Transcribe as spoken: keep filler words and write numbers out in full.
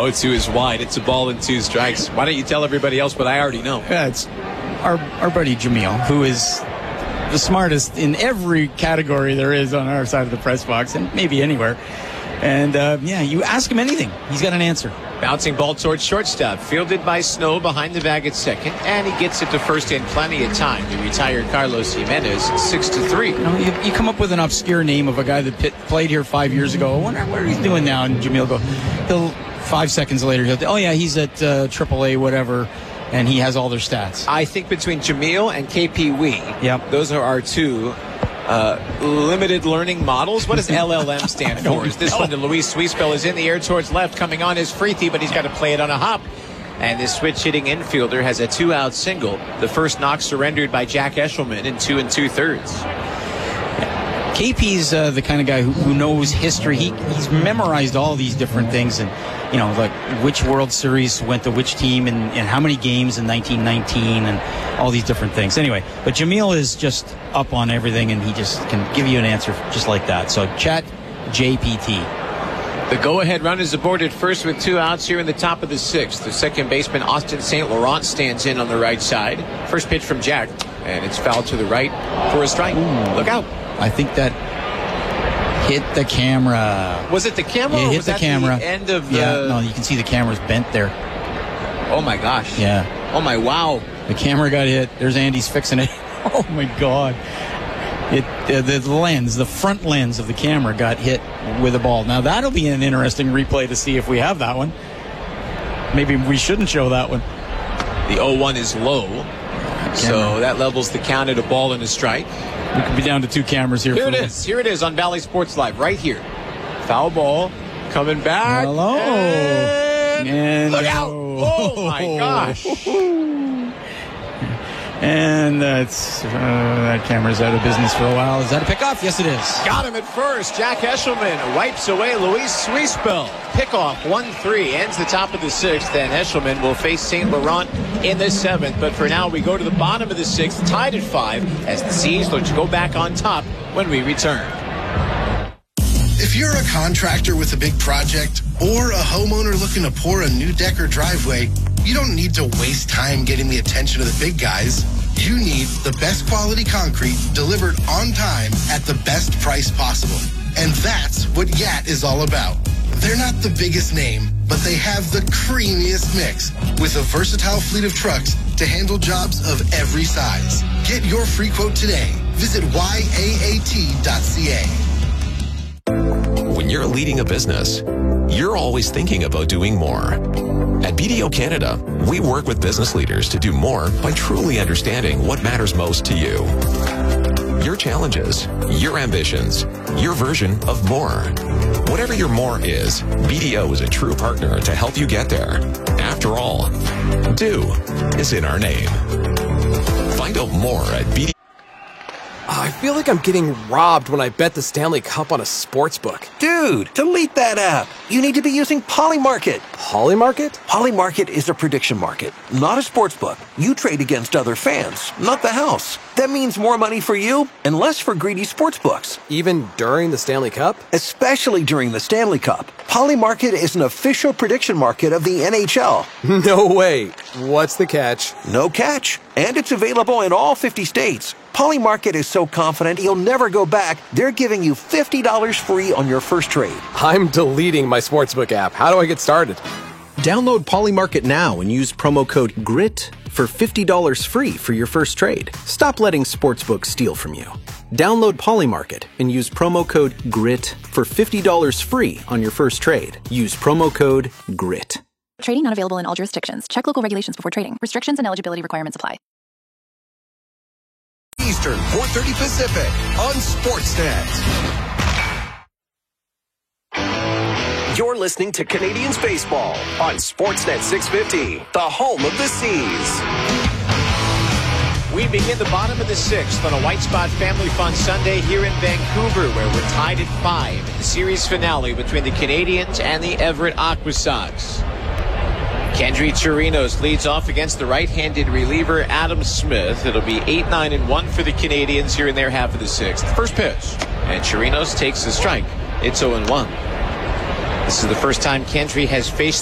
oh two is wide. It's a ball and two strikes. Why don't you tell everybody else what I already know? Yeah, it's our, our buddy Jamil, who is the smartest in every category there is on our side of the press box, and maybe anywhere. And, uh, yeah, you ask him anything, he's got an answer. Bouncing ball towards shortstop. Fielded by Snow behind the bag at second. And he gets it to first in plenty of time. The retired Carlos Jimenez, six to three. You know, you, you come up with an obscure name of a guy that pit, played here five years ago. I wonder what he's doing now. And Jamil go, he'll, five seconds later, he'll, oh, yeah, he's at uh, triple A, whatever. And he has all their stats. I think between Jamil and K P Wee, yep. those are our two uh, limited learning models. What does L L M stand for? Is this know. one to Luis Suispel is in the air towards left, coming on his Freethy, but he's got to play it on a hop. And this switch-hitting infielder has a two-out single. The first knock surrendered by Jack Eshelman in two and two-thirds. K P's uh, the kind of guy who, who knows history. He he's memorized all these different things, and you know, like which World Series went to which team, and, and how many games in nineteen nineteen, and all these different things. Anyway, but Jamil is just up on everything, and he just can give you an answer just like that. So Chat J P T. The go-ahead run is aboard at first with two outs here in the top of the sixth. The second baseman, Austin Saint Laurent, stands in on the right side. First pitch from Jack, and it's fouled to the right for a strike. Ooh. Look out. I think that hit the camera. Was it the camera? Yeah, or hit was the that camera. The end of the... Yeah, no, you can see the camera's bent there. Oh, my gosh. Yeah. Oh, my wow. The camera got hit. There's Andy's fixing it. Oh, my God. It uh, the lens, the front lens of the camera got hit with a ball. Now, that'll be an interesting replay to see if we have that one. Maybe we shouldn't show that one. The oh one is low, so that levels the count at a ball and a strike. We could be down to two cameras here. Here it is. Here it is on Valley Sports Live, right here. Foul ball coming back. Hello. And, and look out. Oh, my gosh. And that's, uh, that camera's out of business for a while. Is that a pickoff? Yes, it is. Got him at first. Jack Eshelman wipes away Luis Suispel. Pickoff one three ends the top of the sixth. And Eshelman will face Saint Laurent in the seventh. But for now, we go to the bottom of the sixth, tied at five, as the Seas look to go back on top when we return. If you're a contractor with a big project or a homeowner looking to pour a new deck or driveway, you don't need to waste time getting the attention of the big guys. You need the best quality concrete delivered on time at the best price possible. And that's what Y A T is all about. They're not the biggest name, but they have the creamiest mix with a versatile fleet of trucks to handle jobs of every size. Get your free quote today. Visit Y A A T dot C A. When you're leading a business, you're always thinking about doing more. At B D O Canada, we work with business leaders to do more by truly understanding what matters most to you. Your challenges, your ambitions, your version of more. Whatever your more is, B D O is a true partner to help you get there. After all, do is in our name. Find out more at B D O. I feel like I'm getting robbed when I bet the Stanley Cup on a sports book. Dude, delete that app. You need to be using Polymarket. Polymarket? Polymarket is a prediction market, not a sports book. You trade against other fans, not the house. That means more money for you and less for greedy sports books. Even during the Stanley Cup? Especially during the Stanley Cup. Polymarket is an official prediction market of the N H L. No way. What's the catch? No catch. And it's available in all fifty states. Polymarket is so confident you'll never go back, they're giving you fifty dollars free on your first trade. I'm deleting my sportsbook app. How do I get started? Download Polymarket now and use promo code GRIT for fifty dollars free for your first trade. Stop letting sportsbooks steal from you. Download Polymarket and use promo code GRIT for fifty dollars free on your first trade. Use promo code GRIT. Trading not available in all jurisdictions. Check local regulations before trading. Restrictions and eligibility requirements apply. Eastern, four thirty Pacific on Sportsnet. You're listening to Canadians Baseball on Sportsnet six fifty, the home of the Seas. We begin the bottom of the sixth on a White Spot Family Fun Sunday here in Vancouver, where we're tied at five in the series finale between the Canadians and the Everett Aqua Sox. Kendry Chirinos leads off against the right-handed reliever Adam Smith. It'll be eight nine and one for the Canadians here in their half of the sixth. First pitch, and Chirinos takes the strike. It's oh and one. This is the first time Kendry has faced